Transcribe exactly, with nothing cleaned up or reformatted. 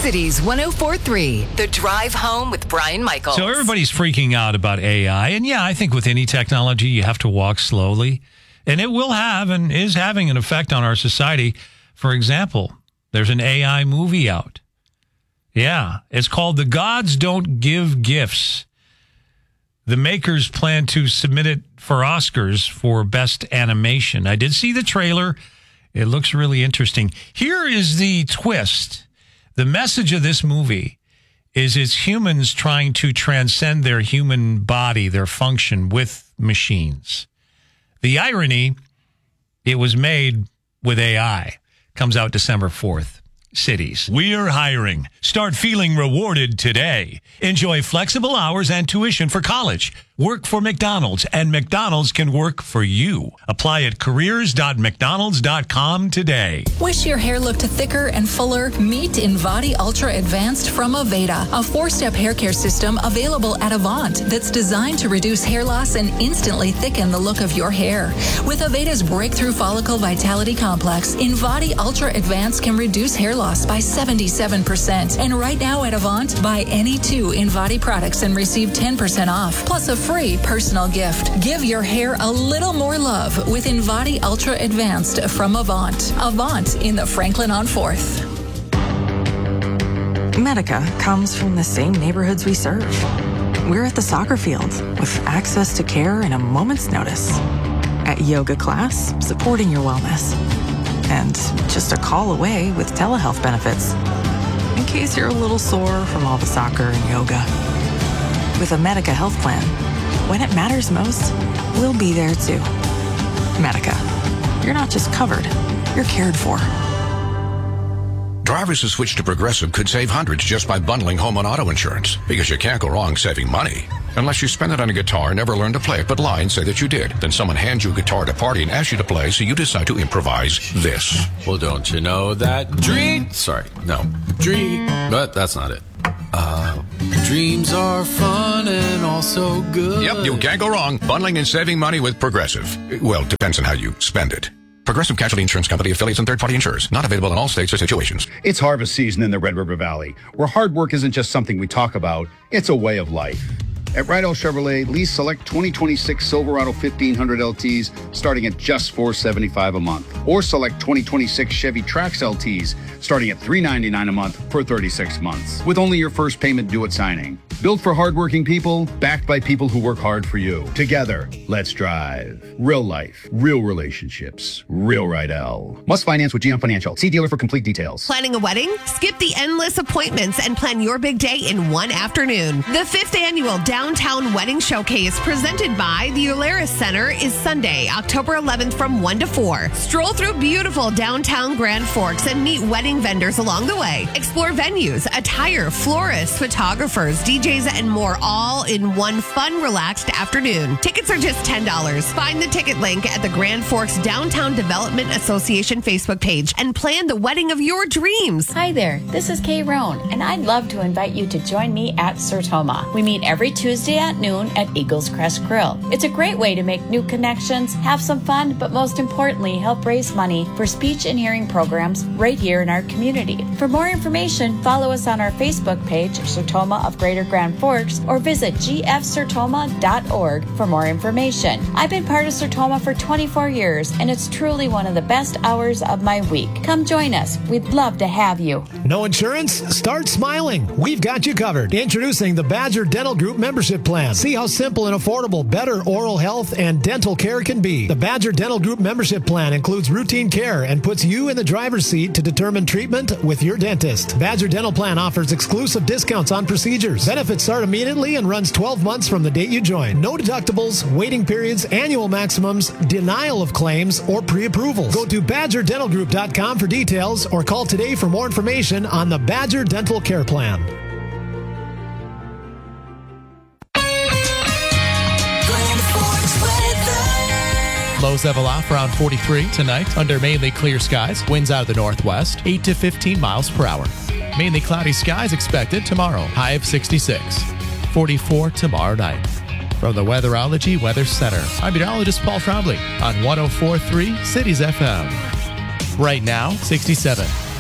Cities one oh four point three, The Drive Home with Brian Michaels. So everybody's freaking out about A I. And yeah, I think with any technology, you have to walk slowly. And it will have and is having an effect on our society. For example, there's an A I movie out. Yeah, it's called The Gods Don't Give Gifts. The makers plan to submit it for Oscars for Best Animation. I did see the trailer. It looks really interesting. Here is the twist. The message of this movie is it's humans trying to transcend their human body, their function with machines. The irony, it was made with A I. Comes out December fourth. Cities. We're hiring. Start feeling rewarded today. Enjoy flexible hours and tuition for college. Work for McDonald's, and McDonald's can work for you. Apply at careers dot mcdonalds dot com today. Wish your hair looked thicker and fuller? Meet Invati Ultra Advanced from Aveda, a four-step hair care system available at Avant that's designed to reduce hair loss and instantly thicken the look of your hair. With Aveda's breakthrough follicle vitality complex, Invati Ultra Advanced can reduce hair loss by seventy-seven percent. And right now at Avant, buy any two Invati products and receive ten percent off, plus a free personal gift. Give your hair a little more love with Invati Ultra Advanced from Avant. Avant in the Franklin on fourth. Medica comes from the same neighborhoods we serve. We're at the soccer field with access to care in a moment's notice. At yoga class, supporting your wellness. And just a call away with telehealth benefits. In case you're a little sore from all the soccer and yoga. With a Medica health plan, when it matters most, we'll be there too. Medica. You're not just covered, you're cared for. Drivers who switch to Progressive could save hundreds just by bundling home and auto insurance, because you can't go wrong saving money. Unless you spend it on a guitar and never learn to play it, but lie and say that you did. Then someone hands you a guitar at a party and asks you to play, so you decide to improvise this. Well, don't you know that dream... Sorry, no. Dream... But that's not it. Uh, dreams are fun and also good. Yep, you can't go wrong. Bundling and saving money with Progressive. Well, depends on how you spend it. Progressive Casualty Insurance Company, affiliates, and third-party insurers. Not available in all states or situations. It's harvest season in the Red River Valley, where hard work isn't just something we talk about, it's a way of life. At Rydell Chevrolet, lease select twenty twenty-six Silverado fifteen hundred L Ts starting at just four hundred seventy-five dollars a month. Or select twenty twenty-six Chevy Trax L Ts starting at three hundred ninety-nine dollars a month for thirty-six months. With only your first payment due at signing. Built for hardworking people, backed by people who work hard for you. Together, let's drive. Real life, real relationships, real Rydell. Must finance with G M Financial. See dealer for complete details. Planning a wedding? Skip the endless appointments and plan your big day in one afternoon. The fifth annual Downtown Wedding Showcase presented by the Eularis Center is Sunday, October eleventh from one to four. Stroll through beautiful downtown Grand Forks and meet wedding vendors along the way. Explore venues, attire, florists, photographers, D Js, and more, all in one fun, relaxed afternoon. Tickets are just ten dollars. Find the ticket link at the Grand Forks Downtown Development Association Facebook page and plan the wedding of your dreams. Hi there, this is Kay Roan, and I'd love to invite you to join me at Sertoma. We meet every Tuesday at noon at Eagles Crest Grill. It's a great way to make new connections, have some fun, but most importantly, help raise money for speech and hearing programs right here in our community. For more information, follow us on our Facebook page, Sertoma of Greater Grand Forks, or visit g f sertoma dot org for more information. I've been part of Sertoma for twenty-four years, and it's truly one of the best hours of my week. Come join us. We'd love to have you. No insurance? Start smiling. We've got you covered. Introducing the Badger Dental Group membership plan. See how simple and affordable better oral health and dental care can be. The Badger Dental Group membership plan includes routine care and puts you in the driver's seat to determine treatment with your dentist. Badger Dental Plan offers exclusive discounts on procedures. Benefits start immediately and runs twelve months from the date you join. No deductibles, waiting periods, annual maximums, denial of claims, or pre-approvals. Go to badger dental group dot com for details or call today for more information on the Badger Dental Care Plan. Lows level off around forty-three tonight under mainly clear skies. Winds out of the northwest, eight to fifteen miles per hour. Mainly cloudy skies expected tomorrow. High of sixty-six. forty-four tomorrow night. From the Weatherology Weather Center, I'm meteorologist Paul Trombley on one oh four point three Cities F M. Right now, sixty-seven.